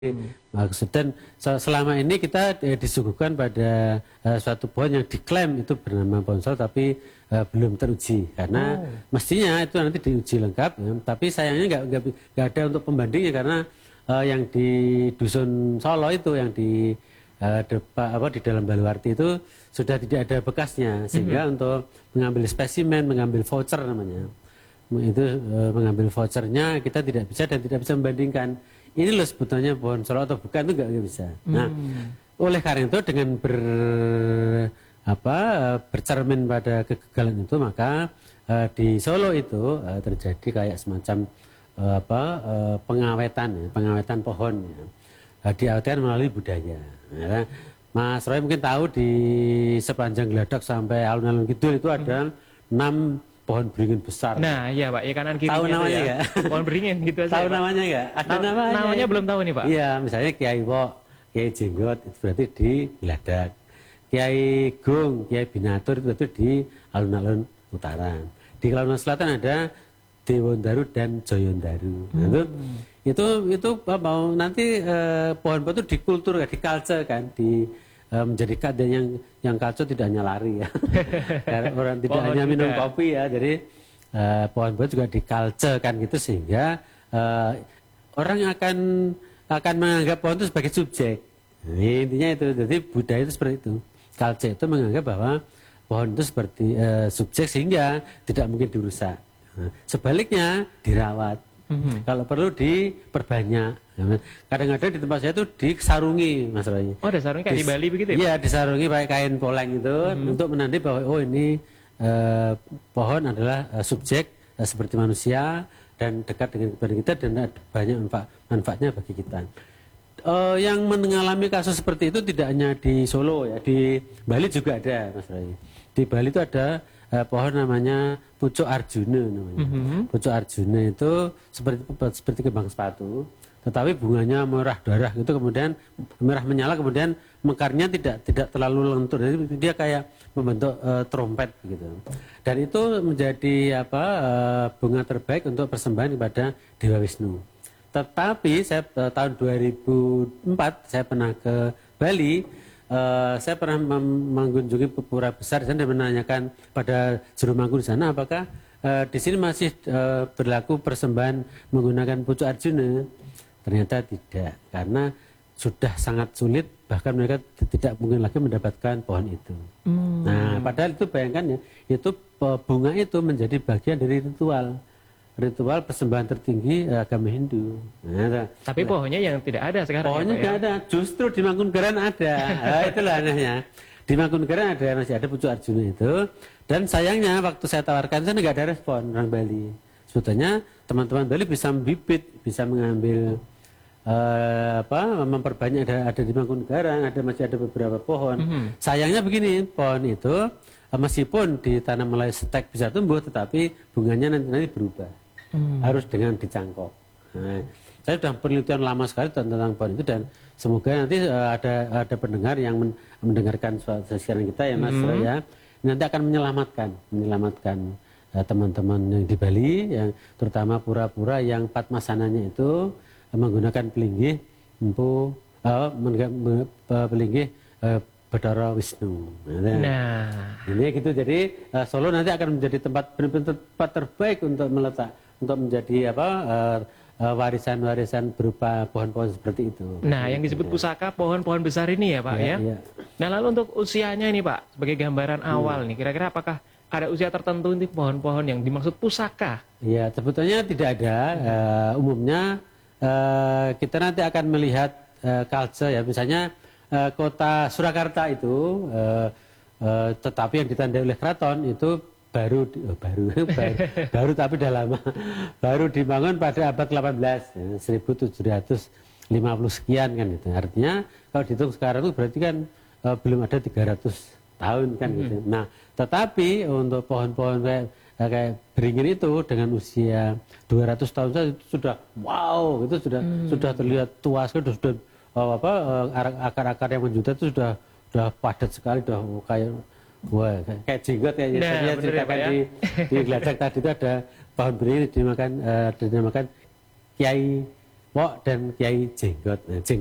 Maksud dan selama ini kita disuguhkan pada suatu pohon yang diklaim itu bernama pohon sol tapi belum teruji karena mestinya itu nanti diuji lengkap ya, tapi sayangnya nggak ada untuk pembandingnya karena yang di dusun Solo itu yang di di dalam Baluarti itu sudah tidak ada bekasnya sehingga untuk mengambil spesimen, mengambil voucher namanya itu mengambil vouchernya kita tidak bisa dan tidak bisa membandingkan ini loh sebetulnya pohon Solo atau bukan itu nggak bisa. Nah, oleh karena itu dengan bercermin pada kegagalan itu maka di Solo itu terjadi kayak semacam pengawetan pohon ya. Diartikan melalui budaya. Ya. Mas Roy mungkin tahu di sepanjang Geladak sampai alun-alun Kidul itu ada 6 pohon beringin besar. Nah, iya Pak, ya kanan kirinya. Tahu namanya ya. nggak? Pohon beringin gitu aja. Tahu Pak. namanya nggak? Ada namanya. Namanya belum tahu nih Pak. Iya, misalnya Kiai Wo, Kiai Jenggot itu berarti di Geladak. Kiai Gung, Kiai Binatur itu berarti di alun-alun utara. Di alun-alun selatan ada Dewondaru dan Joyondaru. Nah, itu mau nanti pohon-pohon itu dikultur, diculture kan, menjadi keadaan yang kalco tidak hanya lari ya. Karena orang tidak hanya minum kopi ya, jadi pohon-pohon juga dikalcekan gitu sehingga orang akan menganggap pohon itu sebagai subjek. Nah, intinya itu, jadi budaya itu seperti itu. Kalce itu menganggap bahwa pohon itu seperti subjek sehingga tidak mungkin dirusak. Nah, sebaliknya dirawat. Kalau perlu diperbanyak. Kadang-kadang di tempat saya itu disarungi masalahnya. Oh, ada sarungi kayak di Bali begitu ya? Iya, disarungi pakai kain poleng itu untuk menandai bahwa oh ini pohon adalah subjek seperti manusia dan dekat dengan kepada kita dan ada banyak manfaatnya bagi kita. Yang mengalami kasus seperti itu tidak hanya di Solo ya, di Bali juga ada masalahnya. Di Bali itu ada pohon namanya pucuk Arjuna namanya. Pucuk Arjuna itu seperti kembang sepatu, tetapi bunganya merah darah gitu, kemudian merah menyala, kemudian mekarnya tidak terlalu lentur, jadi dia kayak membentuk trompet gitu. Dan itu menjadi bunga terbaik untuk persembahan kepada Dewa Wisnu. Tetapi saya tahun 2004 saya pernah ke Bali. Saya pernah mengunjungi pura besar dan menanyakan pada juru mangku di sana apakah di sini masih berlaku persembahan menggunakan pucuk Arjuna. Ternyata tidak, karena sudah sangat sulit, bahkan mereka tidak mungkin lagi mendapatkan pohon itu. Nah, padahal itu bayangkan ya, itu bunga itu menjadi bagian dari ritual persembahan tertinggi agama Hindu. Nah, tapi pohonnya yang tidak ada sekarang. Pohonnya tidak ada, justru di Mangkunegaran ada. Nah, itulah anehnya. Di Mangkunegaran masih ada pucuk Arjuna itu. Dan sayangnya waktu saya tawarkan sana nggak ada respon orang Bali. Sebetulnya teman-teman Bali bisa membibit, bisa mengambil memperbanyak ada di Mangkunegaran, masih ada beberapa pohon. Sayangnya begini, pohon itu meskipun ditanam melalui stek bisa tumbuh, tetapi bunganya nanti berubah. Harus dengan dicangkok. Nah, saya sudah penelitian lama sekali tentang pohon itu dan semoga nanti ada pendengar yang mendengarkan siaran kita ya Mas ya, nanti akan menyelamatkan teman-teman yang di Bali, yang terutama pura-pura yang Padmasananya itu menggunakan pelinggih pelinggih Bathara Wisnu. Nah, ini gitu. Jadi Solo nanti akan menjadi tempat terbaik untuk menjadi warisan-warisan berupa pohon-pohon seperti itu. Nah, yang disebut pusaka pohon-pohon besar ini ya Pak ya. Iya. Nah, lalu untuk usianya ini Pak, sebagai gambaran awal nih, kira-kira apakah ada usia tertentu untuk pohon-pohon yang dimaksud pusaka? Iya, sebetulnya tidak ada. Umumnya kita nanti akan melihat kalce ya, misalnya kota Surakarta itu, tetapi yang ditandai oleh keraton itu baru tapi udah lama, baru dibangun pada abad 18 ya, 1750 sekian kan itu. Artinya kalau dihitung sekarang itu berarti kan belum ada 300 tahun kan gitu. Nah, tetapi untuk pohon-pohon kayak beringin itu dengan usia 200 tahun saja itu sudah wow, itu sudah terlihat tua sekali, sudah akar-akar yang menjuta itu sudah padat sekali, sudah kayak jenggot ya. Saya ceritakan di Geladak tadi itu ada pohon beringin dinamakan Kiai Pok dan Kiai Jenggot.